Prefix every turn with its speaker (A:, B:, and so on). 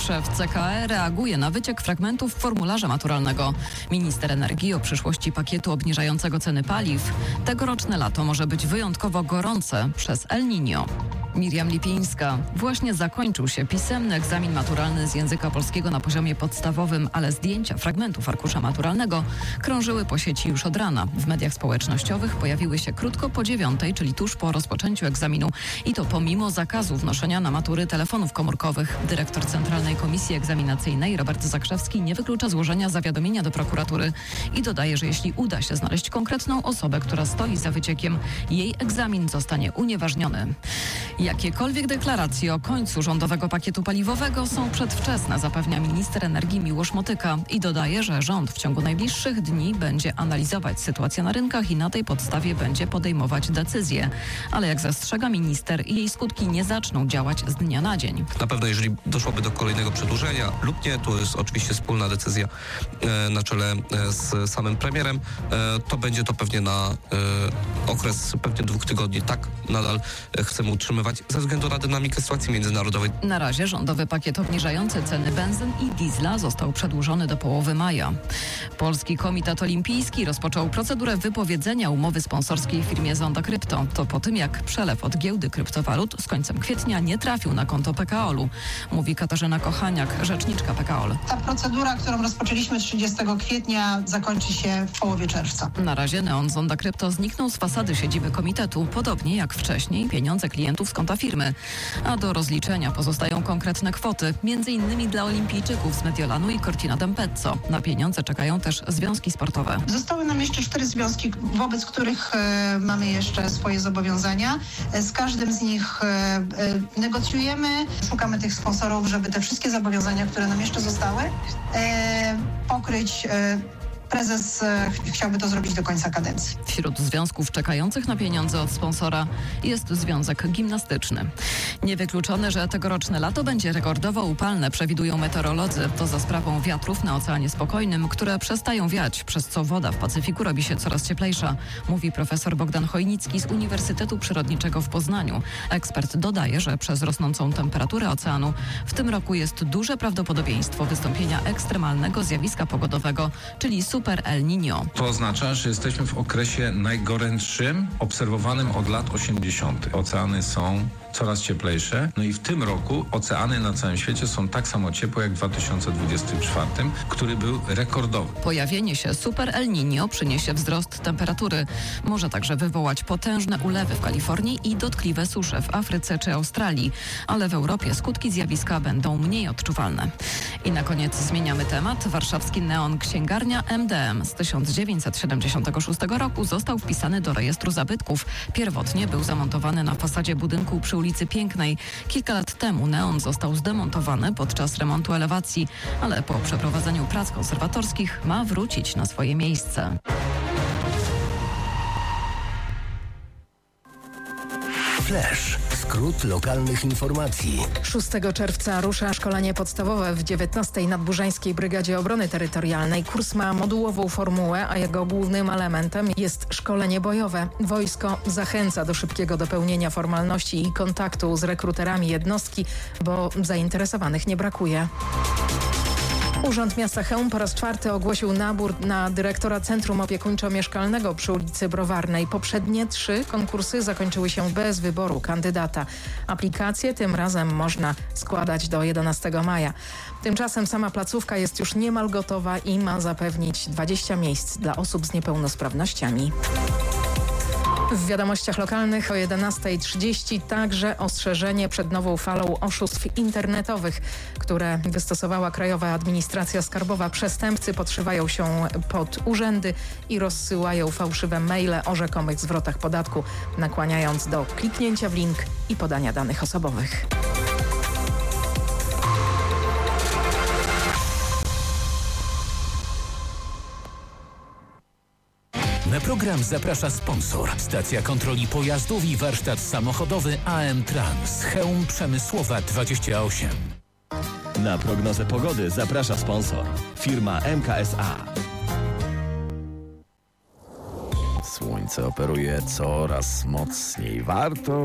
A: Szef CKE reaguje na wyciek fragmentów formularza maturalnego. Minister energii o przyszłości pakietu obniżającego ceny paliw. Tegoroczne lato może być wyjątkowo gorące przez El Niño. Miriam Lipińska. Właśnie zakończył się pisemny egzamin maturalny z języka polskiego na poziomie podstawowym, ale zdjęcia fragmentów arkusza maturalnego krążyły po sieci już od rana. W mediach społecznościowych pojawiły się krótko po 9:00, czyli tuż po rozpoczęciu egzaminu. I to pomimo zakazu wnoszenia na matury telefonów komórkowych. Dyrektor Centralnej Komisji Egzaminacyjnej Robert Zakrzewski nie wyklucza złożenia zawiadomienia do prokuratury i dodaje, że jeśli uda się znaleźć konkretną osobę, która stoi za wyciekiem, jej egzamin zostanie unieważniony. Jakiekolwiek deklaracje o końcu rządowego pakietu paliwowego są przedwczesne, zapewnia minister energii Miłosz Motyka i dodaje, że rząd w ciągu najbliższych dni będzie analizować sytuację na rynkach i na tej podstawie będzie podejmować decyzje. Ale jak zastrzega minister, jej skutki nie zaczną działać z dnia na dzień.
B: Na pewno jeżeli doszłoby do kolejnego przedłużenia lub nie, to jest oczywiście wspólna decyzja na czele z samym premierem, to będzie to pewnie na okres pewnie 2 tygodni. Tak, nadal chcemy utrzymywać ze względu na dynamikę sytuacji międzynarodowej.
A: Na razie rządowy pakiet obniżający ceny benzyn i diesla został przedłużony do połowy maja. Polski Komitet Olimpijski rozpoczął procedurę wypowiedzenia umowy sponsorskiej firmie Zonda Krypto. To po tym, jak przelew od giełdy kryptowalut z końcem kwietnia nie trafił na konto PKOL-u, mówi Katarzyna Kochaniak, rzeczniczka PKOL.
C: Ta procedura, którą rozpoczęliśmy 30 kwietnia, zakończy się w połowie czerwca.
A: Na razie neon Zonda Krypto zniknął z fasady siedziby komitetu, podobnie jak wcześniej pieniądze klientów z konta firmy. A do rozliczenia pozostają konkretne kwoty, m.in. dla olimpijczyków z Mediolanu i Cortina d'Ampezzo. Na pieniądze czekają też związki sportowe.
C: Zostały nam jeszcze 4 związki, wobec których mamy jeszcze swoje zobowiązania. Z każdym z nich negocjujemy, szukamy tych sponsorów, żeby te wszystkie zobowiązania, które nam jeszcze zostały, pokryć. Prezes chciałby to zrobić do końca kadencji.
A: Wśród związków czekających na pieniądze od sponsora jest Związek Gimnastyczny. Niewykluczone, że tegoroczne lato będzie rekordowo upalne, przewidują meteorolodzy. To za sprawą wiatrów na Oceanie Spokojnym, które przestają wiać, przez co woda w Pacyfiku robi się coraz cieplejsza, mówi profesor Bogdan Chojnicki z Uniwersytetu Przyrodniczego w Poznaniu. Ekspert dodaje, że przez rosnącą temperaturę oceanu w tym roku jest duże prawdopodobieństwo wystąpienia ekstremalnego zjawiska pogodowego, czyli Super El Niño.
D: To oznacza, że jesteśmy w okresie najgorętszym obserwowanym od lat 80. Oceany są coraz cieplejsze. No i w tym roku oceany na całym świecie są tak samo ciepłe jak w 2024, który był rekordowy.
A: Pojawienie się Super El Niño przyniesie wzrost temperatury. Może także wywołać potężne ulewy w Kalifornii i dotkliwe susze w Afryce czy Australii. Ale w Europie skutki zjawiska będą mniej odczuwalne. I na koniec zmieniamy temat. Warszawski neon księgarnia MDM z 1976 roku został wpisany do rejestru zabytków. Pierwotnie był zamontowany na fasadzie budynku przy ulicy Pięknej. Kilka lat temu neon został zdemontowany podczas remontu elewacji, ale po przeprowadzeniu prac konserwatorskich ma wrócić na swoje miejsce.
E: Flash. Skrót lokalnych informacji.
F: 6 czerwca rusza szkolenie podstawowe w 19. Nadburzańskiej Brygadzie Obrony Terytorialnej. Kurs ma modułową formułę, a jego głównym elementem jest szkolenie bojowe. Wojsko zachęca do szybkiego dopełnienia formalności i kontaktu z rekruterami jednostki, bo zainteresowanych nie brakuje. Urząd Miasta Chełm po raz 4 ogłosił nabór na dyrektora Centrum Opiekuńczo-Mieszkalnego przy ulicy Browarnej. Poprzednie 3 konkursy zakończyły się bez wyboru kandydata. Aplikacje tym razem można składać do 11 maja. Tymczasem sama placówka jest już niemal gotowa i ma zapewnić 20 miejsc dla osób z niepełnosprawnościami. W wiadomościach lokalnych o 11:30 także ostrzeżenie przed nową falą oszustw internetowych, które wystosowała Krajowa Administracja Skarbowa. Przestępcy podszywają się pod urzędy i rozsyłają fałszywe maile o rzekomych zwrotach podatku, nakłaniając do kliknięcia w link i podania danych osobowych.
E: Na program zaprasza sponsor. Stacja kontroli pojazdów i warsztat samochodowy AM Trans. Chełm Przemysłowa 28.
G: Na prognozę pogody zaprasza sponsor. Firma MKSA.
H: Słońce operuje coraz mocniej. Warto